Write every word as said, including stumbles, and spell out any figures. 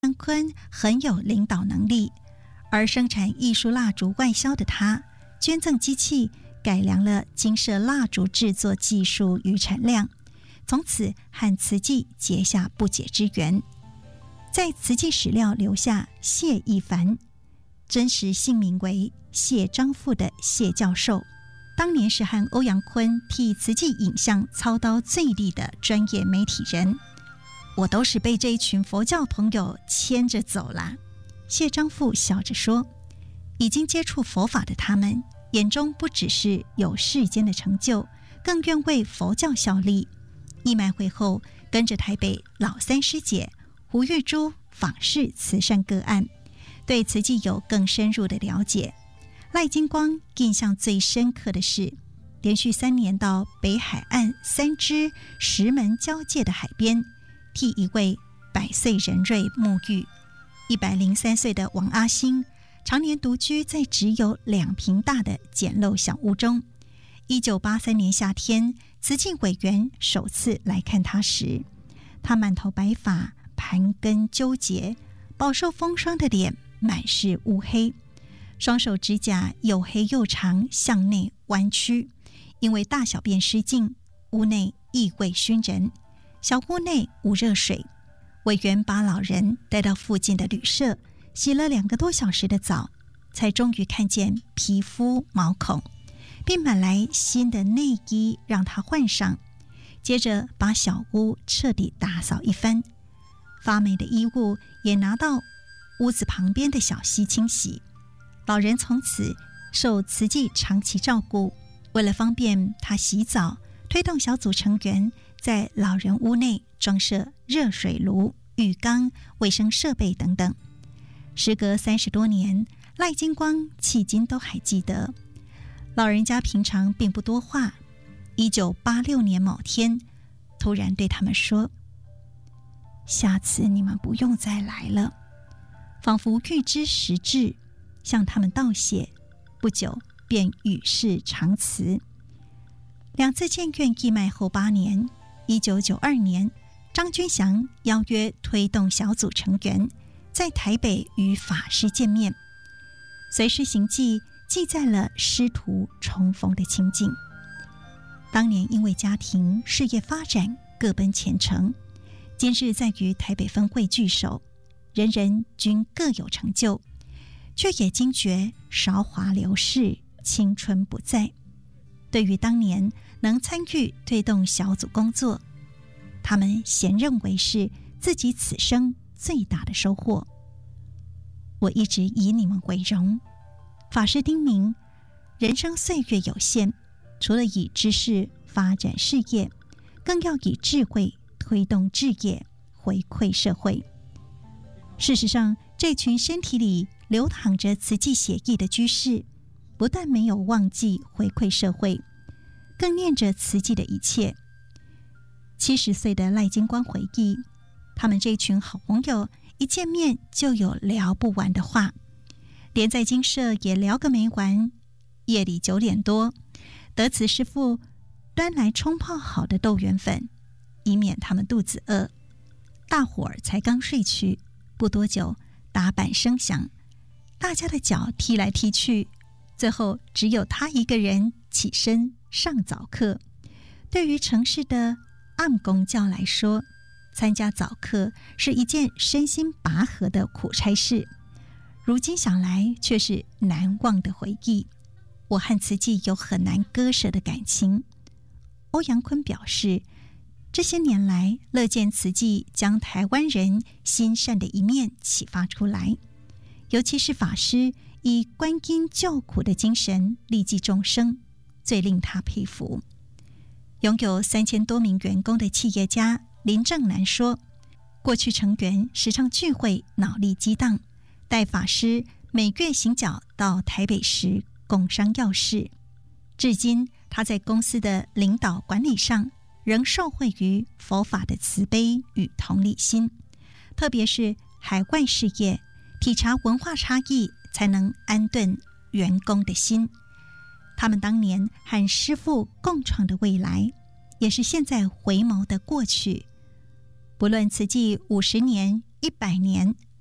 杨坤很有领导能力，而生产艺术蜡烛外销的他，捐赠机器，改良了金色蜡烛制作技术与产量，从此和慈济结下不解之缘。在慈济史料留下谢一凡，真实姓名为谢章富的谢教授，当年是和欧阳坤替慈济影像操刀最厉的专业媒体人。我都是被这一群佛教朋友牵着走啦。谢章富笑着说，已经接触佛法的他们，眼中不只是有世间的成就，更愿为佛教效力。义卖会后，跟着台北老三师姐胡玉珠访视慈善个案，对慈济有更深入的了解。赖金光印象最深刻的是，连续三年到北海岸三支石门交界的海边，替一位百岁人瑞沐浴。一百零三岁的王阿兴常年独居在只有两坪大的简陋小屋中。一九八三年夏天，慈济委员首次来看他时，他满头白发，盘根纠结，饱受风霜的脸满是乌黑，双手指甲又黑又长，向内弯曲，因为大小便失禁，屋内异味熏人。小屋内无热水，委员把老人带到附近的旅社，洗了两个多小时的澡，才终于看见皮肤毛孔，并买来新的内衣让他换上，接着把小屋彻底打扫一番，发霉的衣物也拿到屋子旁边的小溪清洗。老人从此受慈济长期照顾，为了方便他洗澡，推动小组成员在老人屋内装设热水炉、浴缸、卫生设备等等。时隔三十多年，赖金光迄今都还记得。老人家平常并不多话，一九八六年某天，突然对他们说：“下次你们不用再来了。”仿佛预知时至，向他们道谢，不久便与世长辞。两次建院义卖后八年，一九九二年，张君祥邀约推动小组成员在台北与法师见面，随师行记记载了师徒重逢的情景。当年因为家庭事业发展各奔前程，今日在于台北分会聚首，人人均各有成就，却也惊觉韶华流逝，青春不在。对于当年能参与推动小组工作，他们咸认为是自己此生最大的收获。我一直以你们为荣。法师叮咛，人生岁月有限，除了以知识发展事业，更要以智慧推动志业，回馈社会。事实上，这群身体里流淌着慈济血液的居士，不但没有忘记回馈社会，更念着慈济的一切。七十岁的赖金光回忆，他们这群好朋友一见面就有聊不完的话，连在精舍也聊个没完。夜里九点多，德慈师父端来冲泡好的豆圆粉，以免他们肚子饿。大伙儿才刚睡去，不多久打板声响，大家的脚踢来踢去，最后只有他一个人起身上早课。对于城市的暗公教来说，参加早课是一件身心拔河的苦差事，如今想来却是难忘的回忆。我和慈济有很难割舍的感情。欧阳坤表示，这些年来乐见慈济将台湾人心善的一面启发出来，尤其是法师以观因救苦的精神利济众生，最令他佩服。拥有三千多名员工的企业家林正南说，过去成员时常聚会脑力激荡，带法师每月行脚到台北时工商要事。至今他在公司的领导管理上仍受惠于佛法的慈悲与同理心，特别是海外事业，体察文化差异，才能安顿员工的心。他们当年和师父共创的未来，也是现在回眸的过去。不论慈济五十年一百年